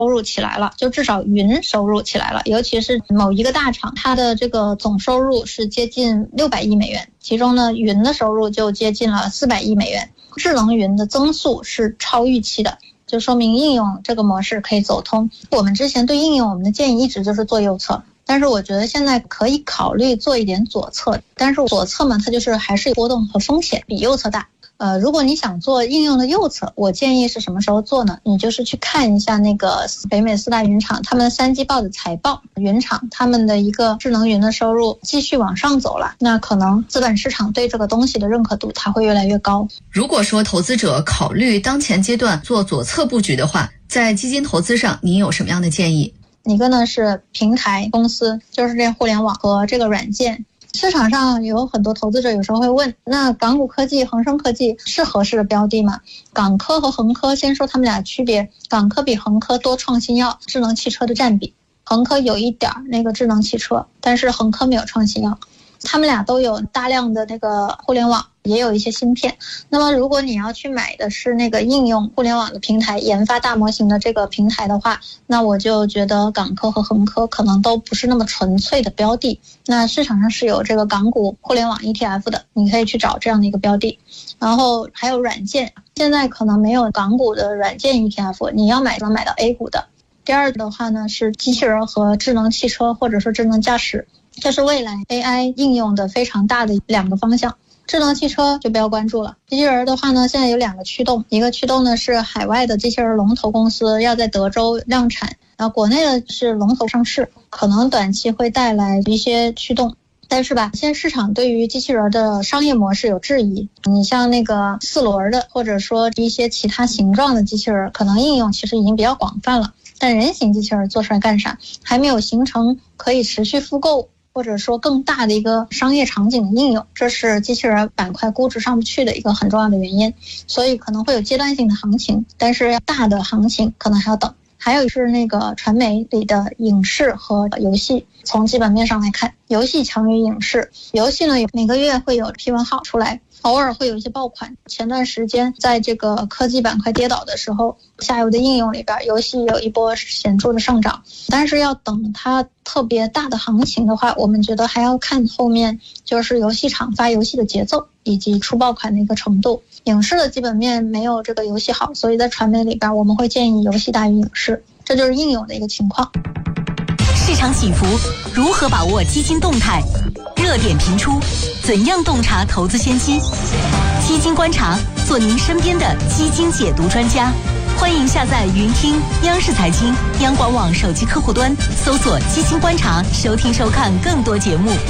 入起来了，就至少云收入起来了，尤其是某一个大厂，它的这个总收入是接近600亿美元，其中呢云的收入就接近了400亿美元，智能云的增速是超预期的，就说明应用这个模式可以走通。我们之前对应用我们的建议一直就是做右侧，但是我觉得现在可以考虑做一点左侧，但是左侧嘛，它就是还是波动和风险比右侧大。如果你想做应用的右侧，我建议是什么时候做呢？你就是去看一下那个北美4大云厂他们3季报的财报，云厂他们的一个智能云的收入继续往上走了，那可能资本市场对这个东西的认可度它会越来越高。 如果说投资者考虑当前阶段做左侧布局的话，在基金投资上您有什么样的建议？ 一个呢是平台公司，就是这互联网和这个软件。市场上有很多投资者有时候会问，那港股科技、恒生科技是合适的标的吗？港科和恒科先说他们俩区别，港科比恒科多创新药，智能汽车的占比，恒科有一点那个智能汽车，但是恒科没有创新药。他们俩都有大量的那个互联网，也有一些芯片。那么如果你要去买的是那个应用互联网的平台，研发大模型的这个平台的话，那我就觉得港科和恒科可能都不是那么纯粹的标的。那市场上是有这个港股互联网 ETF 的，你可以去找这样的一个标的。然后还有软件，现在可能没有港股的软件 ETF， 你要买能买到 A 股的。第二的话呢是机器人和智能汽车或者说智能驾驶，这是未来 AI 应用的非常大的2个方向。智能汽车就不要关注了，机器人的话呢，现在有2个驱动，一个驱动呢是海外的机器人龙头公司要在德州量产，然后国内的是龙头上市，可能短期会带来一些驱动。但是吧，现在市场对于机器人的商业模式有质疑，你像那个4轮的或者说一些其他形状的机器人，可能应用其实已经比较广泛了，但人形机器人做出来干啥，还没有形成可以持续复购或者说更大的一个商业场景的应用，这是机器人板块估值上不去的一个很重要的原因。所以可能会有阶段性的行情，但是大的行情可能还要等。还有是那个传媒里的影视和游戏，从基本面上来看，游戏强于影视。游戏呢，每个月会有批文号出来，偶尔会有一些爆款。前段时间在这个科技板块跌倒的时候，下游的应用里边游戏有一波显著的上涨，但是要等它特别大的行情的话，我们觉得还要看后面就是游戏厂发游戏的节奏以及出爆款的一个程度。影视的基本面没有这个游戏好，所以在传媒里边我们会建议游戏大于影视，这就是应有的一个情况。 市场起伏，如何把握基金动态？热点频出，怎样洞察投资先机？基金观察，做您身边的基金解读专家。欢迎下载云听央视财经、央广网手机客户端，搜索基金观察，收听收看更多节目。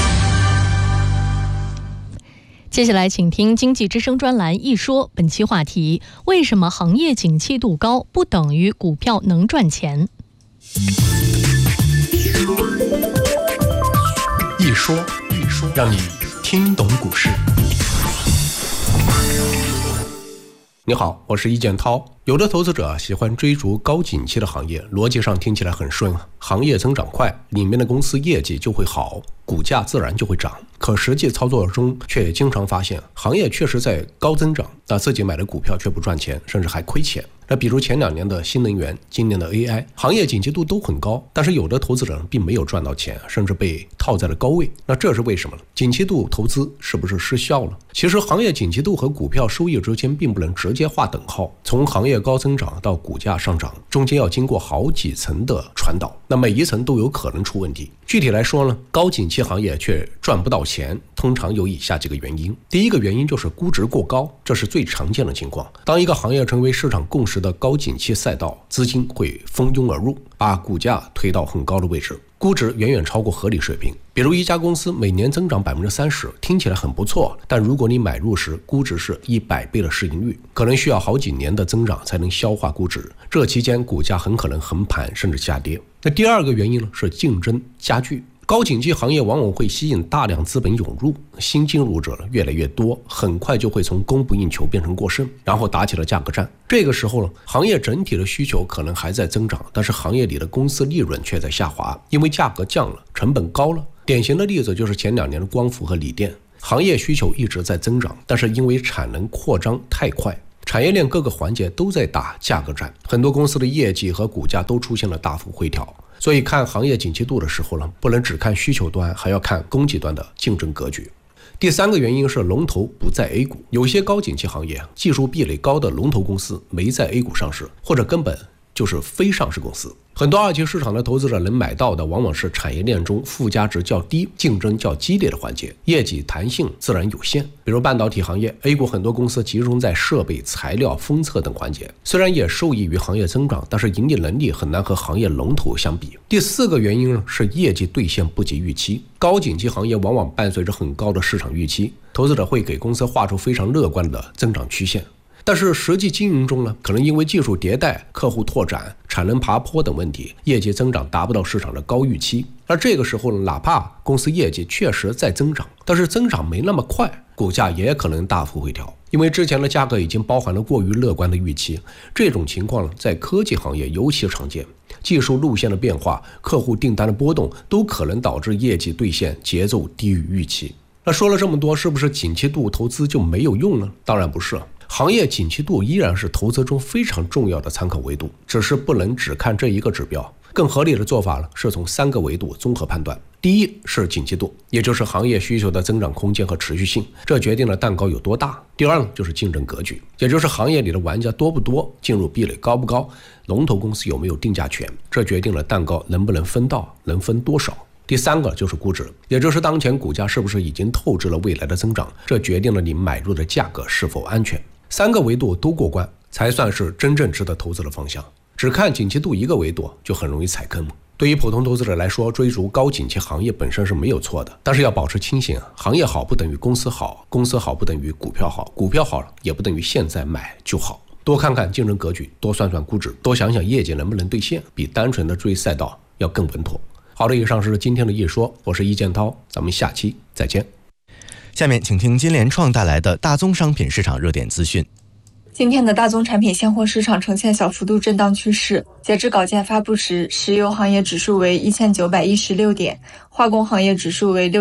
接下来请听经济之声专栏一说，本期话题：为什么行业景气度高不等于股票能赚钱？ 一说，让你听懂股市。你好，我是易建涛。有的投资者喜欢追逐高景气的行业，逻辑上听起来很顺，行业增长快，里面的公司业绩就会好，股价自然就会涨。可实际操作中却经常发现，行业确实在高增长，但自己买的股票却不赚钱，甚至还亏钱。那比如前2年的新能源，今年的 AI， 行业景气度都很高，但是有的投资者并没有赚到钱，甚至被套在了高位。那这是为什么呢？景气度投资是不是失效了？其实行业景气度和股票收益之间并不能直接划等号，从行业高增长到股价上涨，中间要经过好几层的传导，那每一层都有可能出问题。具体来说呢，高景气行业却赚不到钱，通常有以下几个原因。第一个原因就是估值过高，这是最常见的情况。当一个行业成为市场共识的高景气赛道，资金会蜂拥而入，把股价推到很高的位置，估值远远超过合理水平。比如一家公司每年增长 30%， 听起来很不错，但如果你买入时估值是100倍的市盈率，可能需要好几年的增长才能消化估值，这期间股价很可能横盘甚至下跌。那第二个原因呢，是竞争加剧。高景气行业往往会吸引大量资本涌入，新进入者越来越多，很快就会从供不应求变成过剩，然后打起了价格战。这个时候呢，行业整体的需求可能还在增长，但是行业里的公司利润却在下滑，因为价格降了，成本高了。典型的例子就是前2年的光伏和锂电，行业需求一直在增长，但是因为产能扩张太快， 产业链各个环节都在打价格战，很多公司的业绩和股价都出现了大幅回调。所以看行业景气度的时候呢，不能只看需求端，还要看供给端的竞争格局。第三个原因是龙头不在 A 股，有些高景气行业技术壁垒高的龙头公司没在 A 股上市，或者根本就是非上市公司。很多二级市场的投资者能买到的往往是产业链中附加值较低、竞争较激烈的环节，业绩弹性自然有限。比如半导体行业， A 股很多公司集中在设备、材料、封测等环节，虽然也受益于行业增长，但是盈利能力很难和行业龙头相比。第四个原因是业绩兑现不及预期。高景气行业往往伴随着很高的市场预期，投资者会给公司画出非常乐观的增长曲线。但是实际经营中呢，可能因为技术迭代、客户拓展、产能爬坡等问题，业绩增长达不到市场的高预期。而这个时候呢，哪怕公司业绩确实在增长，但是增长没那么快，股价也可能大幅回调，因为之前的价格已经包含了过于乐观的预期。这种情况呢，在科技行业尤其常见，技术路线的变化、客户订单的波动都可能导致业绩兑现节奏低于预期。那说了这么多，是不是景气度投资就没有用呢？当然不是。行业景气度依然是投资中非常重要的参考维度，只是不能只看这一个指标。更合理的做法是从3个维度综合判断。第一是景气度，也就是行业需求的增长空间和持续性，这决定了蛋糕有多大。第二就是竞争格局，也就是行业里的玩家多不多，进入壁垒高不高，龙头公司有没有定价权，这决定了蛋糕能不能分到，能分多少。第三个就是估值，也就是当前股价是不是已经透支了未来的增长，这决定了你买入的价格是否安全。3个维度都过关，才算是真正值得投资的方向。只看景气度一个维度，就很容易踩坑。对于普通投资者来说，追逐高景气行业本身是没有错的，但是要保持清醒，行业好不等于公司好，公司好不等于股票好，股票好也不等于现在买就好。多看看竞争格局，多算算估值，多想想业绩能不能兑现，比单纯的追赛道要更稳妥。好的，以上是今天的一说，我是易建涛，咱们下期再见。 下面请听金联创带来的大宗商品市场热点资讯。 今天的大宗产品现货市场呈现小幅度震荡趋势，截至稿件发布时，石油行业指数为1916点，化工行业指数为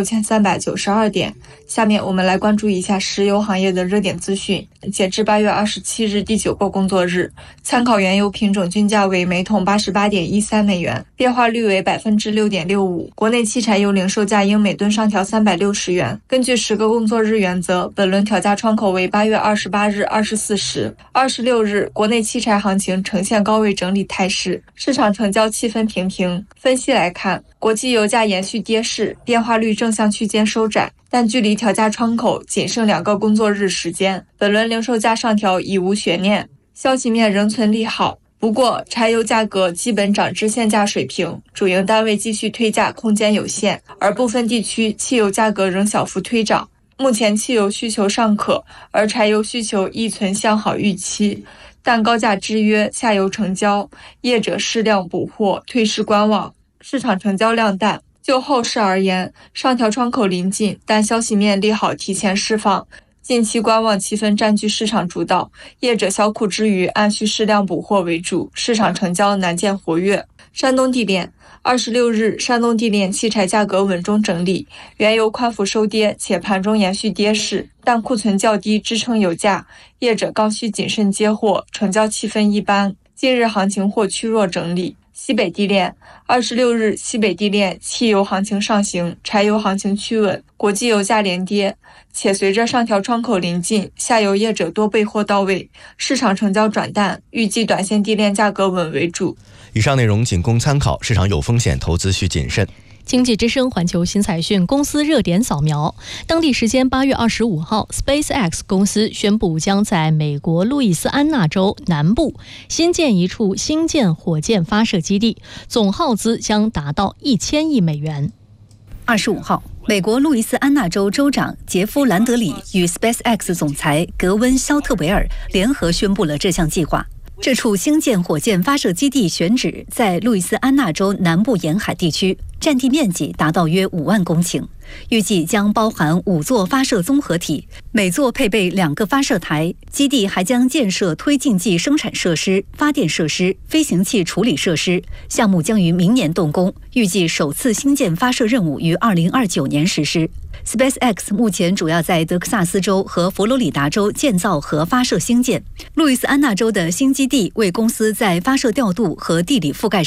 6392点。下面我们来关注一下石油行业的热点资讯。截至8月27日第9个工作日，参考原油品种均价为每桶88.13美元，变化率为 6.65%。国内汽柴油零售价应每吨上调360元。根据10个工作日原则，本轮调价窗口为8月28日24时。26日，国内汽柴行情呈现高位整理态势，市场成交气氛平平。分析来看，国际油价延续跌势，变化率正向区间收窄，但距离调价窗口仅剩2个工作日时间，本轮零售价上调已无悬念，消息面仍存利好。不过，柴油价格基本涨至现价水平，主营单位继续推价空间有限，而部分地区汽油价格仍小幅推涨。目前汽油需求尚可，而柴油需求亦存向好预期，但高价制约下游成交，业者适量补货，退市观望，市场成交量淡。就后市而言，上调窗口临近，但消息面利好提前释放，近期观望气氛占据市场主导，业者小苦之余按需适量补货为主，市场成交难见活跃。山东地炼26日，山东地炼汽柴价格稳中整理，原油宽幅收跌，且盘中延续跌势，但库存较低支撑油价，业者刚需谨慎接货，成交气氛一般。近日行情或趋弱整理。西北地炼26日，西北地炼汽油行情上行，柴油行情趋稳，国际油价连跌，且随着上调窗口临近，下游业者多备货到位，市场成交转淡，预计短线地炼价格稳为主。 以上内容仅供参考，市场有风险，投资需谨慎。 经济之声环球新财讯公司热点扫描。当地时间8月25号 ，SpaceX 公司宣布将在美国路易斯安那州南部新建一处星舰火箭发射基地，总耗资将达到1000亿美元。 25号，美国路易斯安那州州长杰夫·兰德里与 SpaceX 总裁格温·肖特维尔联合宣布了这项计划。这处星舰火箭发射基地选址在路易斯安那州南部沿海地区， 占地面积达到约5万公顷。预计将包含5座发射综合体，每座配备2个发射台。基地还将建设推进剂生产设施、发电设施、飞行器处理设施。项目将于明年动工，预计首次星舰发射任务于2029年实施。SpaceX 目前主要在德克萨斯州和佛罗里达州建造和发射星舰。路易斯安那州的新基地为公司在发射调度和地理覆盖上